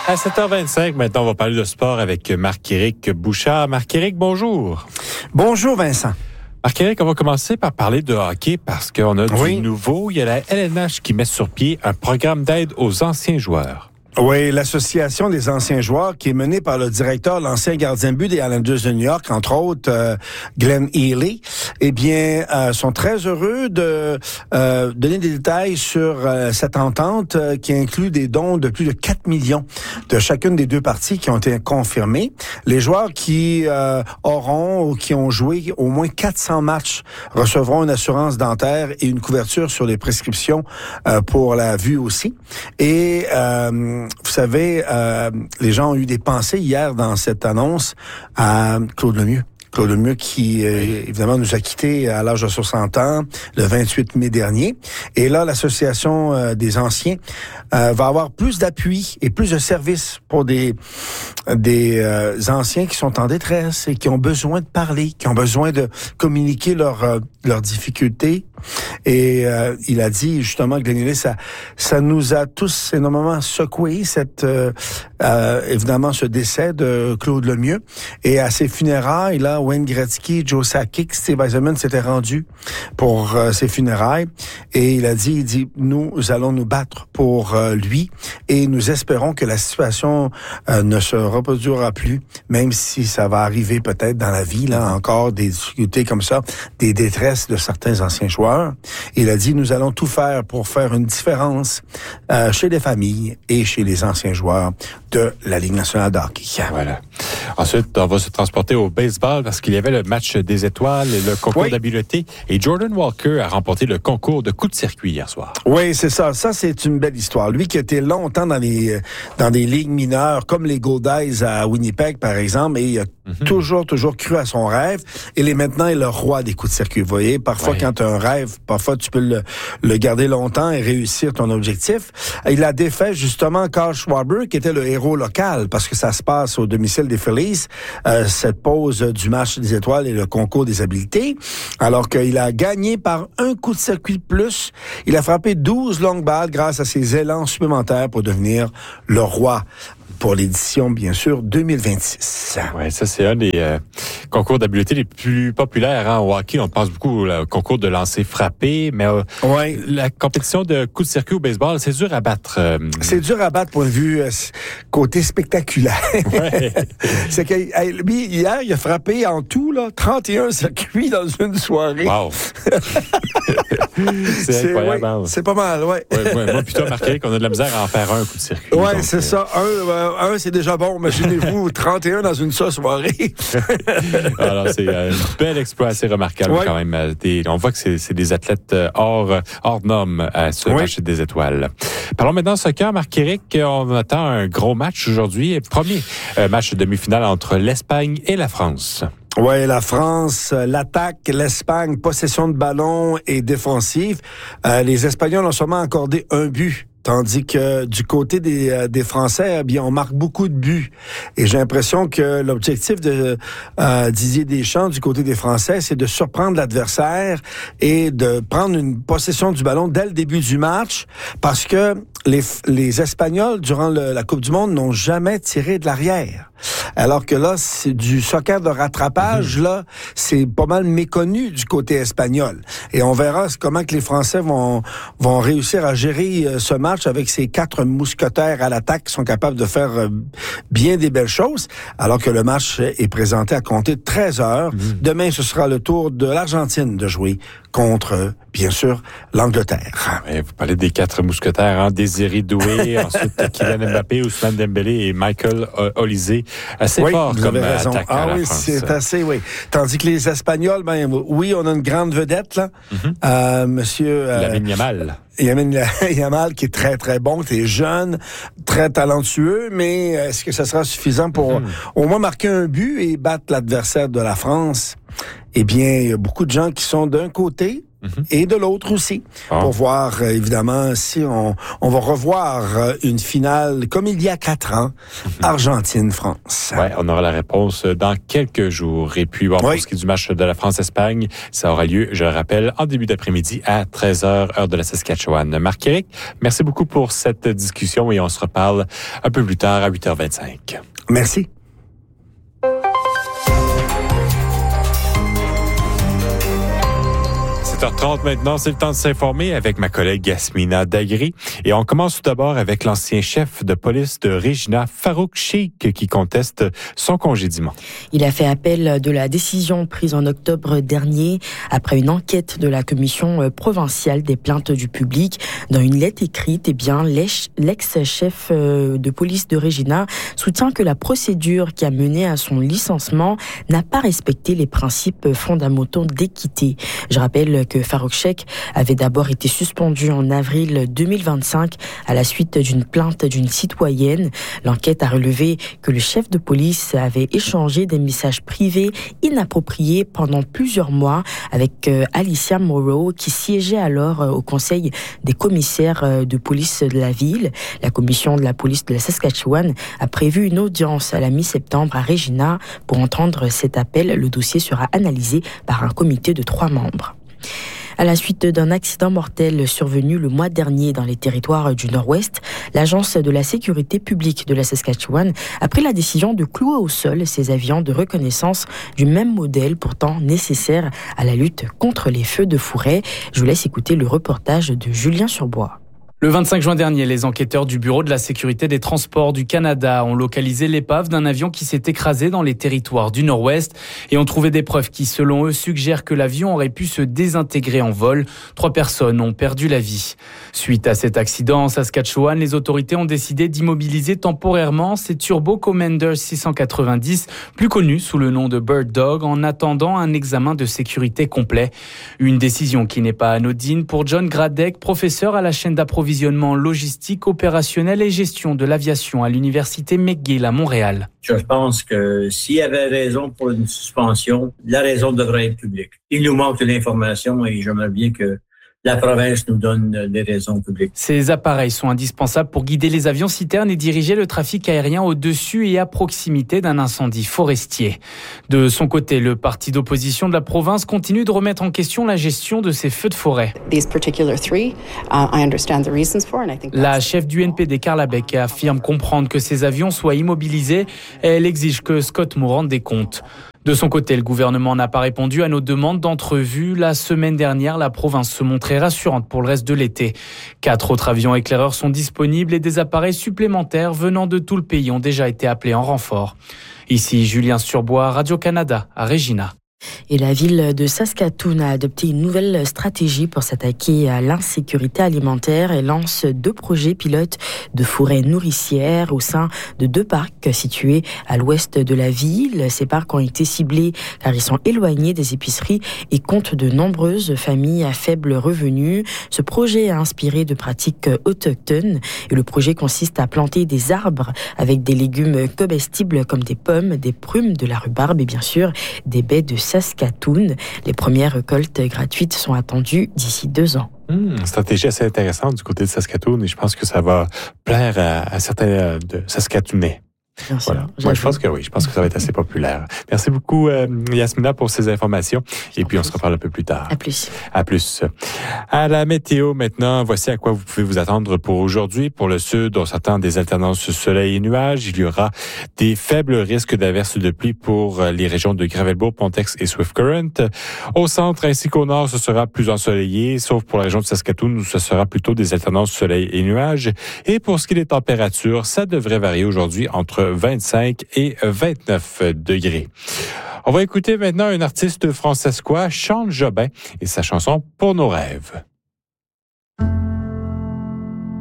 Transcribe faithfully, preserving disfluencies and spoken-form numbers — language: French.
À sept heures vingt-cinq, maintenant, on va parler de sport avec Marc-Éric Bouchard. Marc-Éric, bonjour. Bonjour, Vincent. Marc-Éric, on va commencer par parler de hockey parce qu'on a oui. du nouveau. Il y a la L N H qui met sur pied un programme d'aide aux anciens joueurs. Oui, l'Association des anciens joueurs qui est menée par le directeur, l'ancien gardien de but des Islanders de New York, entre autres, euh, Glenn Healy, eh bien, euh, sont très heureux de euh, donner des détails sur euh, cette entente euh, qui inclut des dons de plus de quatre millions de chacune des deux parties qui ont été confirmés. Les joueurs qui euh, auront ou qui ont joué au moins quatre cents matchs recevront une assurance dentaire et une couverture sur les prescriptions euh, pour la vue aussi. Et euh, vous savez, euh, les gens ont eu des pensées hier dans cette annonce à Claude Lemieux. Claude Lemieux qui, euh, évidemment, nous a quittés à l'âge de soixante ans, le vingt-huit mai dernier. Et là, l'Association euh, des anciens euh, va avoir plus d'appui et plus de services pour des des euh, anciens qui sont en détresse et qui ont besoin de parler, qui ont besoin de communiquer leurs euh, leurs difficultés. Et euh, il a dit, justement, Glenn Healy, ça, ça nous a tous énormément secoué, cette, euh, euh, évidemment, ce décès de Claude Lemieux. Et à ses funérailles, là, Wayne Gretzky, Joe Sakic, Steve Yzerman s'étaient rendus pour euh, ses funérailles. Et il a dit, il dit, nous allons nous battre pour euh, lui et nous espérons que la situation euh, ne se reproduira plus, même si ça va arriver peut-être dans la vie, là, encore des difficultés comme ça, des détresses de certains anciens joueurs. Il a dit, nous allons tout faire pour faire une différence euh, chez les familles et chez les anciens joueurs de la Ligue nationale de hockey. Voilà. Ensuite, on va se transporter au baseball parce qu'il y avait le match des étoiles et le concours oui. d'habileté. Et Jordan Walker a remporté le concours de coup de circuit hier soir. Oui, c'est ça. Ça, c'est une belle histoire. Lui qui était longtemps dans les dans des ligues mineures, comme les Goldies à Winnipeg, par exemple, et il a mm-hmm. toujours, toujours cru à son rêve. Il est maintenant le roi des coups de circuit. Vous voyez, parfois, ouais. quand tu as un rêve, parfois, tu peux le, le garder longtemps et réussir ton objectif. Il a défait, justement, Carl Schwarber, qui était le héros local, parce que ça se passe au domicile des Phillies, euh, cette pause du match des étoiles et le concours des habiletés, alors qu'il a gagné par un coup de circuit de plus. Il a frappé douze longues balles grâce à ses élans supplémentaires pour devenir le roi pour l'édition, bien sûr, deux mille vingt-six. Oui, ça, c'est un des euh, concours d'habileté les plus populaires hein, au hockey. On pense beaucoup au concours de lancer frappé, mais euh, ouais. la compétition de coup de circuit au baseball, c'est dur à battre. Euh... C'est dur à battre, point de vue euh, côté spectaculaire. Ouais. C'est que lui, hier, il a frappé en tout là, trente et un circuits dans une soirée. Wow! c'est, c'est incroyable. Ouais, c'est pas mal, oui. Ouais, ouais, moi, plutôt remarqué qu'on a de la misère à en faire un coup de circuit. Oui, c'est euh... ça. Un, euh, un, c'est déjà bon. Imaginez-vous, trente et un dans une seule soirée. Alors, c'est un bel exploit assez remarquable ouais. quand même. Des, on voit que c'est, c'est des athlètes hors, hors normes à ce oui. match des étoiles. Parlons maintenant de soccer. Marc-Éric, on attend un gros match aujourd'hui. Premier euh, match de demi-finale entre l'Espagne et la France. Oui, la France, l'attaque, l'Espagne, possession de ballon et défensive. Euh, les Espagnols ont seulement accordé un but. Tandis que du côté des, euh, des Français, eh bien, on marque beaucoup de buts. Et j'ai l'impression que l'objectif de euh, Didier Deschamps du côté des Français, c'est de surprendre l'adversaire et de prendre une possession du ballon dès le début du match, parce que les, les Espagnols, durant le, la Coupe du Monde, n'ont jamais tiré de l'arrière. Alors que là, c'est du soccer de rattrapage, mmh. là, c'est pas mal méconnu du côté espagnol. Et on verra comment que les Français vont, vont réussir à gérer ce match avec ces quatre mousquetaires à l'attaque qui sont capables de faire bien des belles choses, alors que le match est présenté à compter de treize heures. Mmh. Demain, ce sera le tour de l'Argentine de jouer contre, bien sûr, l'Angleterre. Ouais, vous parlez des quatre mousquetaires, hein? Désiré Doué, ensuite Kylian Mbappé, Ousmane Dembélé et Michael Olise. Assez oui, fort comme attaque ah, à la oui, France. C'est assez, oui. Tandis que les Espagnols, ben oui, on a une grande vedette, là. Mm-hmm. Euh, monsieur... Euh, Lamine Yamal. Lamine Yamal, qui est très, très bon, qui est jeune, très talentueux, mais est-ce que ça sera suffisant pour mm-hmm. au moins marquer un but et battre l'adversaire de la France? Eh bien, il y a beaucoup de gens qui sont d'un côté Mm-hmm. Et de l'autre aussi, oh. pour voir, euh, évidemment, si on, on va revoir euh, une finale comme il y a quatre ans, mm-hmm. Argentine-France. Ouais, on aura la réponse dans quelques jours. Et puis, bon, oui. pour ce qui est du match de la France-Espagne, ça aura lieu, je le rappelle, en début d'après-midi à treize heures, heure de la Saskatchewan. Marc-Éric, merci beaucoup pour cette discussion et on se reparle un peu plus tard à huit heures vingt-cinq. Merci. sept heures trente maintenant, c'est le temps de s'informer avec ma collègue Yasmina Dagri. Et on commence tout d'abord avec l'ancien chef de police de Regina, Farouk Cheikh, qui conteste son congédiement. Il a fait appel de la décision prise en octobre dernier après une enquête de la commission provinciale des plaintes du public. Dans une lettre écrite, eh bien, l'ex-chef de police de Regina soutient que la procédure qui a mené à son licenciement n'a pas respecté les principes fondamentaux d'équité. Je rappelle que Farouk Cheikh avait d'abord été suspendu en avril deux mille vingt-cinq à la suite d'une plainte d'une citoyenne. L'enquête a relevé que le chef de police avait échangé des messages privés inappropriés pendant plusieurs mois avec Alicia Moreau, qui siégeait alors au conseil des commissaires de police de la ville. La commission de la police de la Saskatchewan a prévu une audience à la mi-septembre à Regina pour entendre cet appel. Le dossier sera analysé par un comité de trois membres. À la suite d'un accident mortel survenu le mois dernier dans les territoires du Nord-Ouest, l'Agence de la sécurité publique de la Saskatchewan a pris la décision de clouer au sol ses avions de reconnaissance du même modèle, pourtant nécessaire à la lutte contre les feux de forêt. Je vous laisse écouter le reportage de Julien Surbois. Le vingt-cinq juin dernier, les enquêteurs du Bureau de la sécurité des transports du Canada ont localisé l'épave d'un avion qui s'est écrasé dans les territoires du Nord-Ouest et ont trouvé des preuves qui, selon eux, suggèrent que l'avion aurait pu se désintégrer en vol. Trois personnes ont perdu la vie. Suite à cet accident en Saskatchewan, les autorités ont décidé d'immobiliser temporairement ces Turbo Commander six cent quatre-vingt-dix, plus connus sous le nom de Bird Dog, en attendant un examen de sécurité complet. Une décision qui n'est pas anodine pour John Gradek, professeur à la chaîne d'approvisionnement Visionnement logistique, opérationnel et gestion de l'aviation à l'Université McGill à Montréal. Je pense que s'il y avait raison pour une suspension, la raison devrait être publique. Il nous manque de l'information et j'aimerais bien que la province nous donne des raisons publiques. Ces appareils sont indispensables pour guider les avions citernes et diriger le trafic aérien au-dessus et à proximité d'un incendie forestier. De son côté, le parti d'opposition de la province continue de remettre en question la gestion de ces feux de forêt. La chef du N P D, Carla Beck, affirme comprendre que ces avions soient immobilisés et elle exige que Scott Moore rende des comptes. De son côté, le gouvernement n'a pas répondu à nos demandes d'entrevue. La semaine dernière, la province se montrait rassurante pour le reste de l'été. Quatre autres avions éclaireurs sont disponibles et des appareils supplémentaires venant de tout le pays ont déjà été appelés en renfort. Ici, Julien Surbois, Radio-Canada, à Regina. Et la ville de Saskatoon a adopté une nouvelle stratégie pour s'attaquer à l'insécurité alimentaire et lance deux projets pilotes de forêts nourricières au sein de deux parcs situés à l'ouest de la ville. Ces parcs ont été ciblés car ils sont éloignés des épiceries et comptent de nombreuses familles à faible revenu. Ce projet a inspiré de pratiques autochtones et le projet consiste à planter des arbres avec des légumes comestibles comme des pommes, des prunes, de la rhubarbe et bien sûr des baies de Saskatoon. Les premières récoltes gratuites sont attendues d'ici deux ans. Mmh, stratégie assez intéressante du côté de Saskatoon et je pense que ça va plaire à, à certains de Saskatoonais. Bien sûr, voilà. Moi, je pense que oui, je pense que ça va être assez populaire. Merci beaucoup, euh, Yasmina, pour ces informations. Et puis, on se reparle un peu plus tard. À plus. À plus. À la météo, maintenant, voici à quoi vous pouvez vous attendre pour aujourd'hui. Pour le sud, on s'attend des alternances soleil et nuages. Il y aura des faibles risques d'averses de pluie pour les régions de Gravelbourg, Pontex et Swift Current. Au centre ainsi qu'au nord, ce sera plus ensoleillé, sauf pour la région de Saskatoon, où ce sera plutôt des alternances soleil et nuages. Et pour ce qui est des températures, ça devrait varier aujourd'hui entre vingt-cinq et vingt-neuf degrés. On va écouter maintenant un artiste francescois, Sean Jobin, et sa chanson « Pour nos rêves ».